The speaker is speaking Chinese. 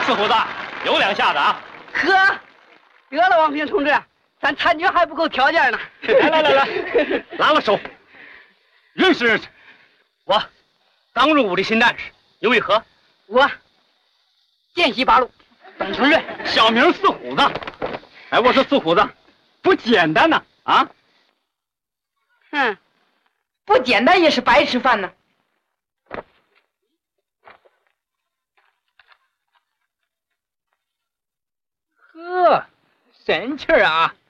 四虎子，有两下子啊！ 呵，得了，王平同志，咱参军还不够条件呢。 来，拉了手。认识认识，我刚入伍的新战士，你为何？ 我见习八路，董存瑞， 小名四虎子。哎，我说四虎子，不简单呐！啊？ 不简单也是白吃饭呢。 呵，神气儿啊！